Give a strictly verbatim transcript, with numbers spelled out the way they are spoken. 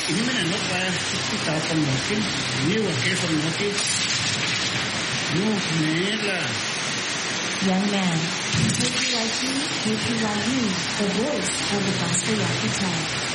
inimene nota kita panokin ni wa ke panokin no nela. Young man, K P Y T, K P Y U, the voice of the gospel architect.